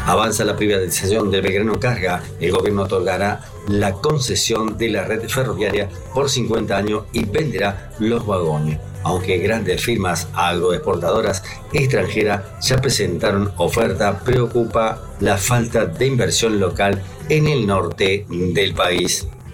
Avanza la privatización del Belgrano Carga. El gobierno otorgará la concesión de la red ferroviaria por 50 años y venderá los vagones. Aunque grandes firmas agroexportadoras extranjeras ya presentaron oferta, preocupa la falta de inversión local en el norte del país.